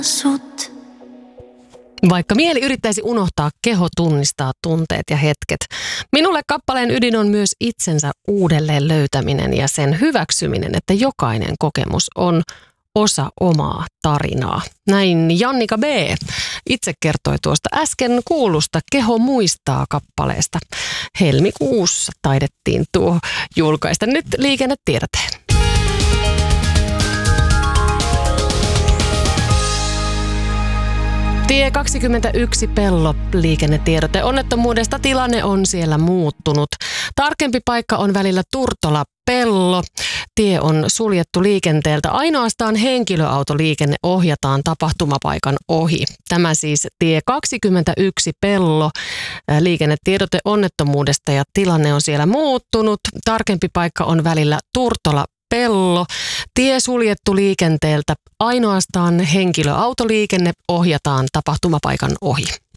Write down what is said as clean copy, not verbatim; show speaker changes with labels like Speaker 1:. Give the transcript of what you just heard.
Speaker 1: sut.
Speaker 2: Vaikka mieli yrittäisi unohtaa, keho tunnistaa tunteet ja hetket. Minulle kappaleen ydin on myös itsensä uudelleen löytäminen ja sen hyväksyminen, että jokainen kokemus on osa omaa tarinaa. Näin Jannika B. itse kertoi tuosta äsken kuulusta Keho muistaa -kappaleesta. Helmikuussa taidettiin tuo julkaista. Nyt liikennetiedote. Tie 21 Pello, liikennetiedote. Onnettomuudesta tilanne on siellä muuttunut. Tarkempi paikka on välillä Turtola-Pello. Tie on suljettu liikenteeltä. Ainoastaan henkilöautoliikenne ohjataan tapahtumapaikan ohi. Tämä siis tie 21 Pello. Liikennetiedote onnettomuudesta ja tilanne on siellä muuttunut. Tarkempi paikka on välillä Turtola-Pello. Tie suljettu liikenteeltä. Ainoastaan henkilöautoliikenne ohjataan tapahtumapaikan ohi.